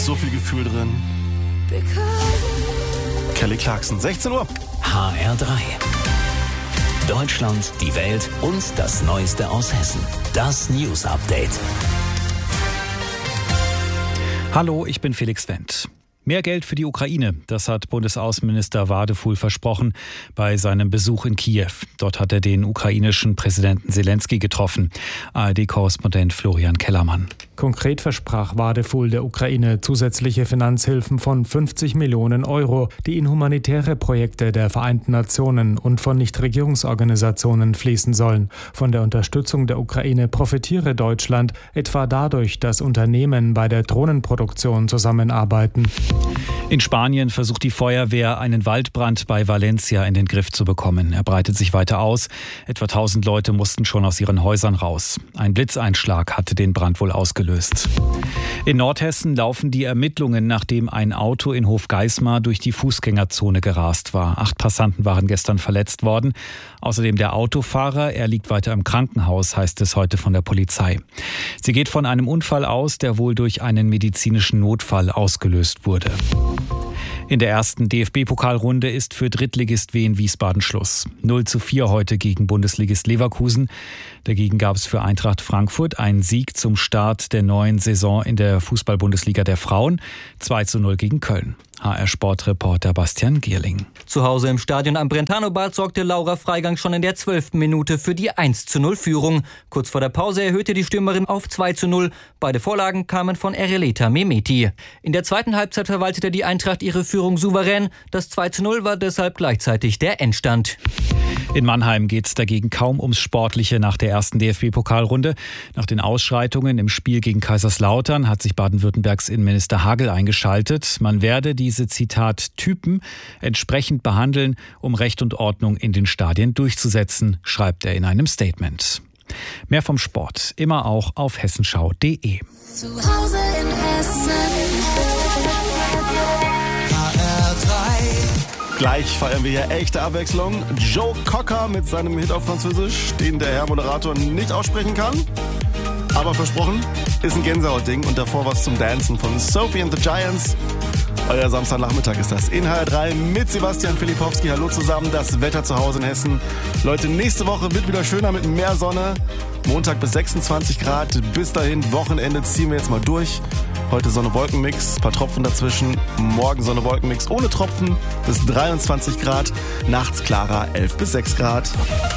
ist so viel Gefühl drin. Kelly Clarkson, 16 Uhr. HR3. Deutschland, die Welt und das Neueste aus Hessen. Das News Update. Hallo, ich bin Felix Wendt. Mehr Geld für die Ukraine, das hat Bundesaußenminister Wadefuhl versprochen bei seinem Besuch in Kiew. Dort hat er den ukrainischen Präsidenten Zelensky getroffen. ARD-Korrespondent Florian Kellermann. Konkret versprach Wadefuhl der Ukraine zusätzliche Finanzhilfen von 50 Millionen Euro, die in humanitäre Projekte der Vereinten Nationen und von Nichtregierungsorganisationen fließen sollen. Von der Unterstützung der Ukraine profitiere Deutschland etwa dadurch, dass Unternehmen bei der Drohnenproduktion zusammenarbeiten. In Spanien versucht die Feuerwehr, einen Waldbrand bei Valencia in den Griff zu bekommen. Er breitet sich weiter aus. Etwa 1000 Leute mussten schon aus ihren Häusern raus. Ein Blitzeinschlag hatte den Brand wohl ausgelöst. In Nordhessen laufen die Ermittlungen, nachdem ein Auto in Hofgeismar durch die Fußgängerzone gerast war. 8 Passanten waren gestern verletzt worden. Außerdem der Autofahrer, er liegt weiter im Krankenhaus, heißt es heute von der Polizei. Sie geht von einem Unfall aus, der wohl durch einen medizinischen Notfall ausgelöst wurde. In der ersten DFB-Pokalrunde ist für Drittligist Wien Wiesbaden Schluss. 0:4 heute gegen Bundesligist Leverkusen. Dagegen gab es für Eintracht Frankfurt einen Sieg zum Start der neuen Saison in der Fußball-Bundesliga der Frauen. 2:0 gegen Köln. HR-Sportreporter Bastian Gierling. Zu Hause im Stadion am Brentano-Bad sorgte Laura Freigang schon in der 12. Minute für die 1:0-Führung. Kurz vor der Pause erhöhte die Stürmerin auf 2:0. Beide Vorlagen kamen von Ereleta Mehmeti. In der zweiten Halbzeit verwaltete die Eintracht ihre Führung souverän. Das 2:0 war deshalb gleichzeitig der Endstand. In Mannheim geht es dagegen kaum ums Sportliche nach der ersten DFB-Pokalrunde. Nach den Ausschreitungen im Spiel gegen Kaiserslautern hat sich Baden-Württembergs Innenminister Hagel eingeschaltet. Man werde diese, Zitat, Typen entsprechend behandeln, um Recht und Ordnung in den Stadien durchzusetzen, schreibt er in einem Statement. Mehr vom Sport immer auch auf hessenschau.de. Zu Hause in Hessen. Gleich feiern wir hier echte Abwechslung. Joe Cocker mit seinem Hit auf Französisch, den der Herr Moderator nicht aussprechen kann. Aber versprochen, ist ein Gänsehautding. Und davor was zum Dancen von Sophie and the Giants. Euer Samstagnachmittag ist das in HR3 mit Sebastian Filipowski. Hallo zusammen, das Wetter zu Hause in Hessen. Leute, nächste Woche wird wieder schöner mit mehr Sonne. Montag bis 26 Grad. Bis dahin, Wochenende ziehen wir jetzt mal durch. Heute Sonne-Wolken-Mix, paar Tropfen dazwischen. Morgen Sonne-Wolken-Mix ohne Tropfen bis 23 Grad. Nachts klarer 11 bis 6 Grad.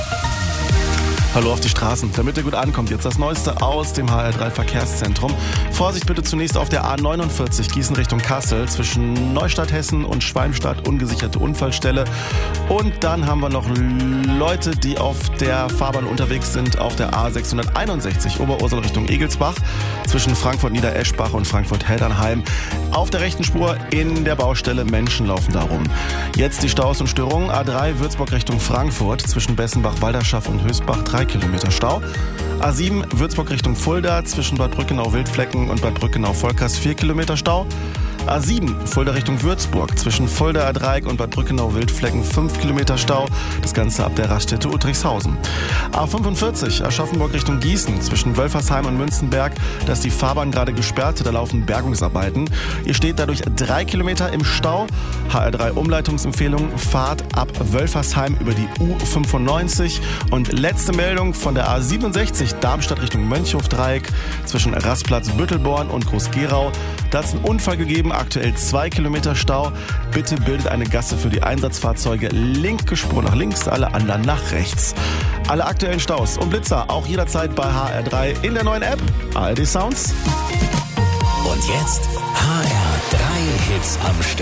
Hallo auf die Straßen, damit ihr gut ankommt. Jetzt das Neueste aus dem HR3 Verkehrszentrum. Vorsicht bitte zunächst auf der A49 Gießen Richtung Kassel zwischen Neustadt Hessen und Schwalmstadt, ungesicherte Unfallstelle. Und dann haben wir noch Leute, die auf der Fahrbahn unterwegs sind, auf der A661 Oberursel Richtung Egelsbach zwischen Frankfurt-Niedereschbach und Frankfurt-Heldernheim. Auf der rechten Spur in der Baustelle, Menschen laufen da rum. Jetzt die Staus und Störungen. A3 Würzburg Richtung Frankfurt zwischen Bessenbach-Walderschaff und Höchstbach 3 Kilometer Stau. A7 Würzburg Richtung Fulda zwischen Bad Brückenau-Wildflecken und Bad Brückenau-Volkers 4 Kilometer Stau. A7 Fulda Richtung Würzburg zwischen Fulda-Dreieck und Bad Brückenau-Wildflecken 5 Kilometer Stau. Das Ganze ab der Raststätte Uttrichshausen. A45 Aschaffenburg Richtung Gießen zwischen Wölfersheim und Münzenberg. Da ist die Fahrbahn gerade gesperrt, da laufen Bergungsarbeiten. Ihr steht dadurch 3 Kilometer im Stau. HR3 Umleitungsempfehlung, Fahrt ab Wölfersheim über die U95. Und letzte Meldung von der A67 Darmstadt Richtung Mönchhof-Dreieck zwischen Rastplatz Büttelborn und Groß-Gerau. Da hat es einen Unfall gegeben, aktuell 2 Kilometer Stau. Bitte bildet eine Gasse für die Einsatzfahrzeuge. Linke Spur nach links, alle anderen nach rechts. Alle aktuellen Staus und Blitzer auch jederzeit bei HR3 in der neuen App ARD Sounds. Und jetzt HR3 Hits am Stück.